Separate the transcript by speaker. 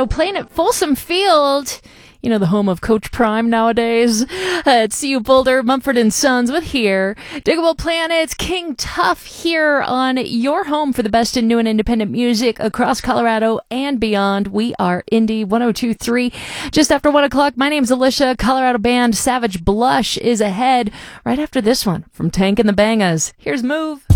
Speaker 1: Colorado, playing at Folsom Field. You know, the home of Coach Prime nowadays. It's CU Boulder, Mumford & Sons with Here. Diggable Planets, King Tuff here on your home for the best in new and independent music across Colorado and beyond. We are Indie 102.3. Just after 1 o'clock, my name's Alicia. Colorado band Savage Blush is ahead right after this one from Tank and the Bangas. Here's Move.